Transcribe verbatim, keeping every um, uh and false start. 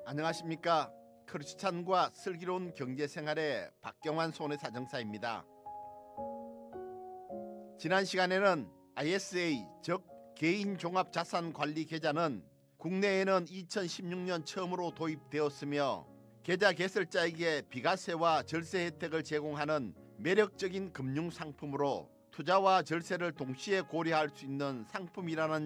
안녕하십니까. 크리스찬과 슬기로운 경제생활의 박경환 손해사정사입니다. 지난 시간에는 아이에스에이 즉 개인종합자산관리계좌는 국내에는 이천십육 년 처음으로 도입되었으며 계좌 개설자에게 비과세와 절세 혜택을 제공하는 매력적인 금융상품으로 투자와 절세를 동시에 고려할 수 있는 상품이라는